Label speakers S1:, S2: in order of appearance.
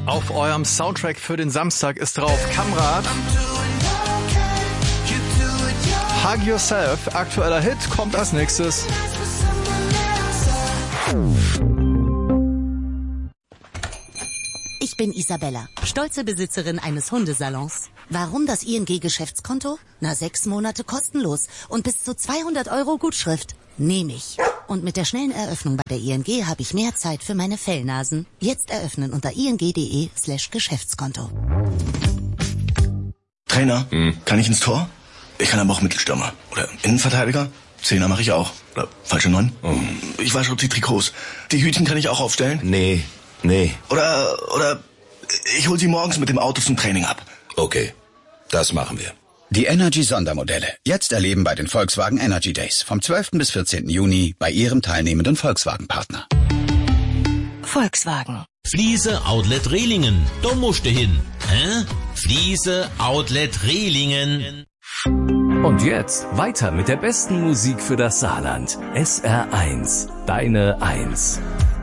S1: Auf eurem Soundtrack für den Samstag ist drauf Kamrat. Hug Yourself, aktueller Hit, kommt als nächstes.
S2: Ich bin Isabella, stolze Besitzerin eines Hundesalons. Warum das ING-Geschäftskonto? 6 Monate kostenlos und bis zu 200 € Gutschrift. Nehme ich. Und mit der schnellen Eröffnung bei der ING habe ich mehr Zeit für meine Fellnasen. Jetzt eröffnen unter ing.de/Geschäftskonto.
S3: Trainer, kann ich ins Tor? Ich kann aber auch Mittelstürmer. Oder Innenverteidiger? Zehner mache ich auch. Oder falsche 9? Ich wasche die Trikots. Die Hütchen kann ich auch aufstellen?
S4: Nee.
S3: Oder ich hol sie morgens mit dem Auto zum Training ab.
S4: Okay, das machen wir.
S5: Die Energy-Sondermodelle. Jetzt erleben bei den Volkswagen Energy Days. Vom 12. bis 14. Juni bei Ihrem teilnehmenden Volkswagen-Partner.
S2: Volkswagen.
S6: Fliese Outlet Rehlingen. Da musst du hin. Hä? Fliese Outlet Rehlingen.
S7: Und jetzt weiter mit der besten Musik für das Saarland. SR1. Deine 1.